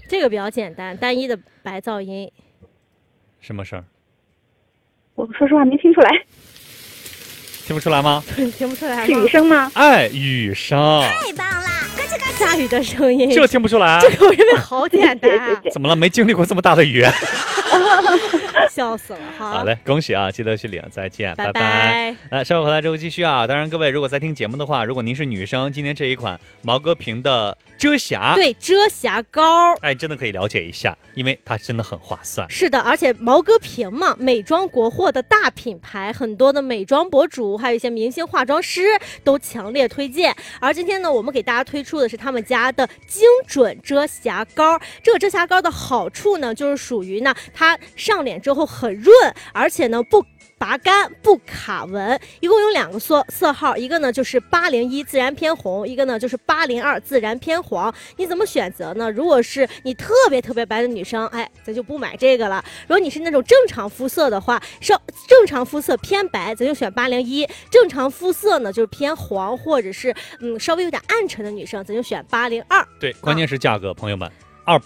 这个比较简单，单一的白噪音。 什么声儿？ 我说实话没听出来。 听不出来吗？ 听不出来吗？ 是雨声吗？ 哎，雨声。 太棒了！ 下雨的声音。 这听不出来？ 这个我认为好简单啊。 怎么了？没经历过这么大的雨。 笑死了哈！ 好嘞，恭喜啊！记得去领，再见， 拜拜。来，稍后回来之后继续啊！当然，各位如果在听节目的话，如果您是女生，今天这一款毛戈平的遮瑕， 对，遮瑕膏， 哎，真的可以了解一下，因为它真的很划算。 是的，而且毛戈平嘛，美妆国货的大品牌，很多的美妆博主，还有一些明星化妆师都强烈推荐。而今天呢，我们给大家推出的是他们家的精准遮瑕膏。这个遮瑕膏的好处呢，就是属于呢，它上脸之后很润，而且呢不拔干不卡纹，一共有2个色号，一个呢就是801自然偏红，一个呢就是802自然偏黄。你怎么选择呢？如果是你特别白的女生，哎，咱就不买这个了。如果你是那种正常肤色的话，正常肤色偏白，咱就选801；正常肤色呢就是偏黄或者是稍微有点暗沉的女生，咱就选802。 对，关键是价格，朋友们。